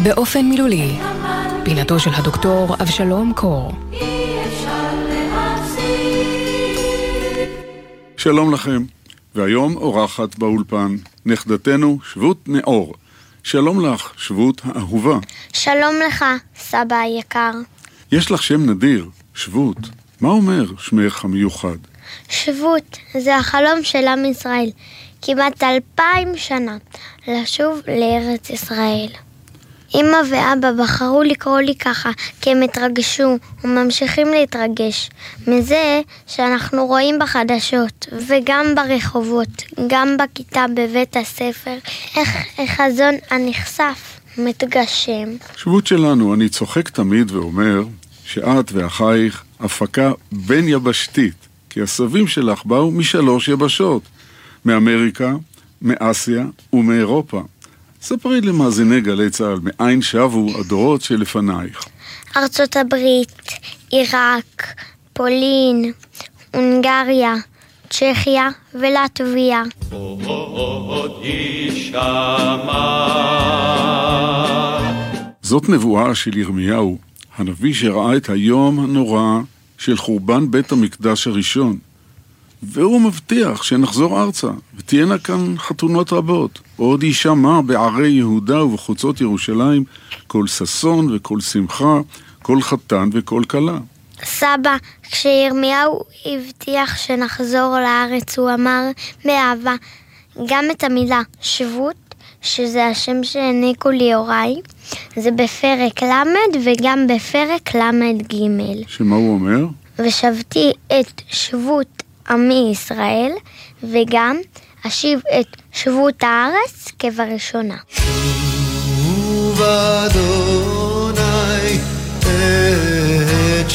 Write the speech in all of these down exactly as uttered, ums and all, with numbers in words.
באופן מילולי, פינתו של הדוקטור אבשלום קור. שלום לכם, והיום אורחת באולפן נכדתנו שבות נאור. שלום לך, שבות האהובה. שלום לך, סבא היקר. יש לך שם נדיר, שבות. מה אומר שמך המיוחד? שבות זה החלום של עם ישראל, כמעט אלפיים שנה, לשוב לארץ ישראל. אמא ואבא בחרו לקרוא לי ככה, כי הם התרגשו וממשיכים להתרגש מזה שאנחנו רואים בחדשות וגם ברחובות, גם בכיתה בבית הספר, איך החזון הנחשף מתגשם. שבות שלנו, אני צוחק תמיד ואומר שאת ואחייך הפקה בין יבשתית, כי הסבים שלך באו משלוש יבשות, מאמריקה, מאסיה ומאירופה. ספרי למאזיני גלי צהל, מאין שבו הדורות שלפנייך? ארצות הברית, עיראק, פולין, הונגריה, צ'כיה ולטביה. זאת נבואה של ירמיהו, הנביא שראה את היום הנורא של חורבן בית המקדש הראשון. והוא מבטיח שנחזור ארצה, ותהיינה כאן חתונות רבות. עוד יישמע בערי יהודה ובחוצות ירושלים כל ששון וכל שמחה, כל חתן וכל כלה. סבא, כשירמיהו הבטיח שנחזור לארץ, הוא אמר באהבה גם את המילה שבות, שזה השם שהעניקו לי הוריי, זה בפרק למד וגם בפרק למד ג'. שמה הוא אומר? ושבתי את שבות עמי ישראל, וגם אשיב את שבות הארץ כבראשונה. שוב אדוני את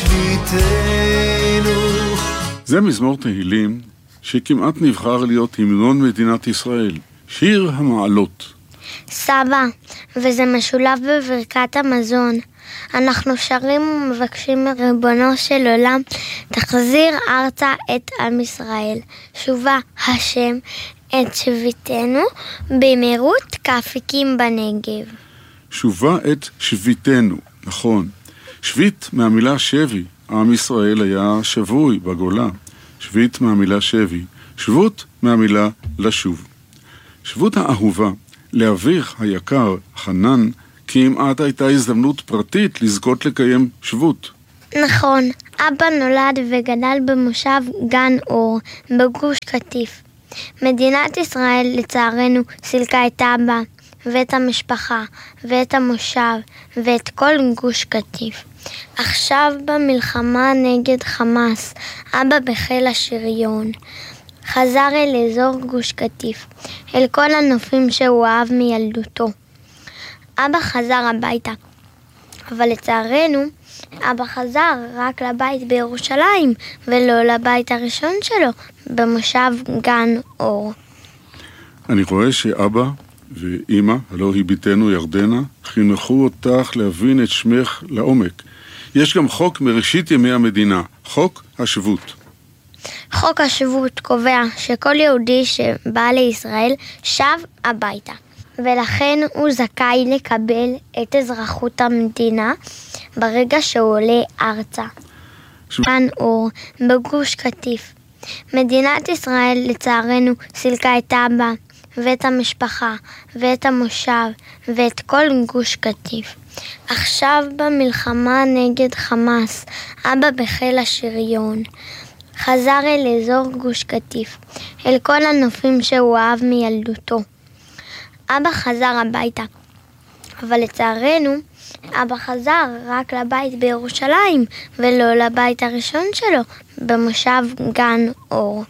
שביתנו. זה מזמור תהילים שכמעט נבחר להיות המנון מדינת ישראל, שיר המעלות. סבא, וזה משולב בברכת המזון. אנחנו שרים ומבקשים מריבונו של עולם, תחזיר ארצה את עם ישראל. שובה השם את שביתנו במהירות כאפיקים בנגב. שובה את שביתנו, נכון. שביט מהמילה שבי, עם ישראל היה שבוי בגולה. שביט מהמילה שבי, שבות מהמילה לשוב. שבות האהובה, לאביך היקר חנן, כמעט הייתה הזדמנות פרטית לזכות לקיים שבות. נכון, אבא נולד וגדל במושב גן אור, בגוש קטיף. מדינת ישראל לצערנו סילקה את אבא ואת המשפחה ואת המושב ואת כל גוש קטיף. עכשיו במלחמה נגד חמאס, אבא בחיל השריון. חזר אל אזור גוש קטיף, אל כל הנופים שהוא אהב מילדותו. אבא חזר הביתה, אבל לצערנו, אבא חזר רק לבית בירושלים, ולא לבית הראשון שלו, במושב גן אור. אני רואה שאבא ואמא, הלא היא ביתנו ירדנה, חינכו אותך להבין את שמך לעומק. יש גם חוק מראשית ימי המדינה, חוק השבות. חוק השבות קובע שכל יהודי שבא לישראל שב הביתה. ולכן הוא זכאי לקבל את אזרחות המדינה ברגע שהוא עולה ארצה. גן אור, בגוש קטיף. מדינת ישראל לצערנו סילקה את אבא ואת המשפחה ואת המושב ואת כל גוש קטיף. עכשיו במלחמה נגד חמאס, אבא בחיל השריון. חזר אל אזור גוש קטיף, אל כל הנופים שהוא אהב מילדותו. אבא חזר הביתה, אבל לצערנו, אבא חזר רק לבית בירושלים, ולא לבית הראשון שלו, במושב גן אור.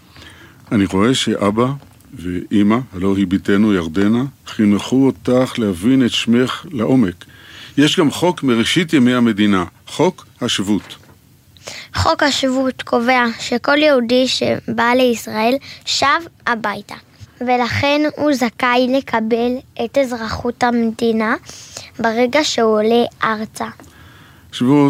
אני רואה שאבא ואמא, הלא היא ביתנו ירדנה, חינכו אותך להבין את שמך לעומק. יש גם חוק מראשית ימי המדינה, חוק השבות. חוק השבות קובע שכל יהודי שבא לישראל שב הביתה. ולכן הוא זכאי לקבל את אזרחות המדינה ברגע שהוא עולה ארצה. שבות